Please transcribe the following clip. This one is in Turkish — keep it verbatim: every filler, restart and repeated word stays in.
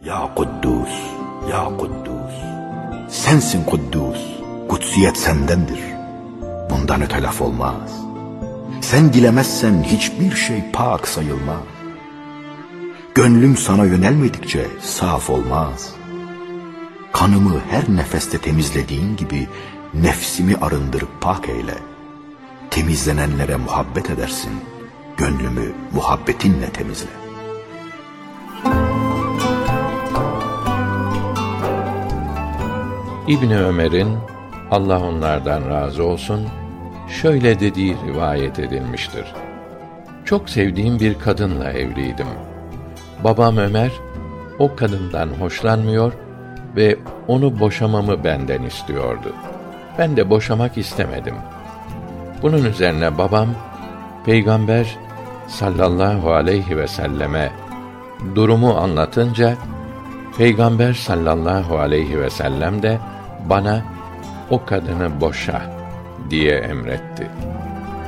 Ya Kuddus, ya Kuddus. Sensin Kuddus, kutsiyet sendendir. Bundan öte laf olmaz. Sen dilemezsen hiçbir şey pak sayılmaz. Gönlüm sana yönelmedikçe saf olmaz. Kanımı her nefeste temizlediğin gibi nefsimi arındırıp pak eyle. Temizlenenlere muhabbet edersin, gönlümü muhabbetinle temizle. İbni Ömer'in, Allah onlardan razı olsun, şöyle dediği rivayet edilmiştir. Çok sevdiğim bir kadınla evliydim. Babam Ömer, o kadından hoşlanmıyor ve onu boşamamı benden istiyordu. Ben de boşamak istemedim. Bunun üzerine babam, Peygamber sallallahu aleyhi ve selleme durumu anlatınca, Peygamber sallallahu aleyhi ve sellem de bana o kadını boşa diye emretti.